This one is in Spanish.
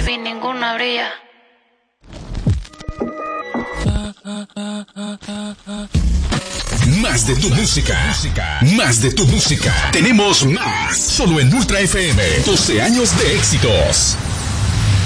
baby, ninguna brilla. Más de tu música. Más de tu música. Tenemos más. Solo en Ultra FM. 12 años de éxitos.